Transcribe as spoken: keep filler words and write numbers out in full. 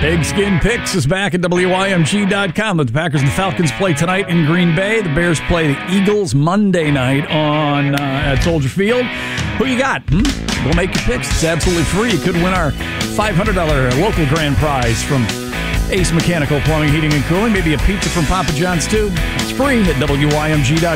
Pigskin Picks is back at W I M G dot com. The Packers and the Falcons play tonight in Green Bay. The Bears play the Eagles Monday night on uh, at Soldier Field. Who you got? Hmm? Go make your picks. It's absolutely free. You could win our five hundred dollars local grand prize from Ace Mechanical Plumbing, Heating, and Cooling. Maybe a pizza from Papa John's, too. It's free at W I M G dot com.